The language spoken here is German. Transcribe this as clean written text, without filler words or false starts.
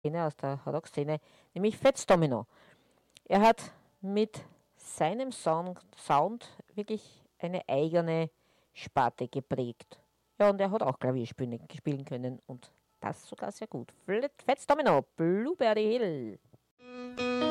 aus der Rock-Szene, nämlich Fats Domino. Er hat mit seinem Sound wirklich eine eigene Sparte geprägt. Ja, und er hat auch Klavier spielen können und das sogar sehr gut. Fats Domino, Blueberry Hill.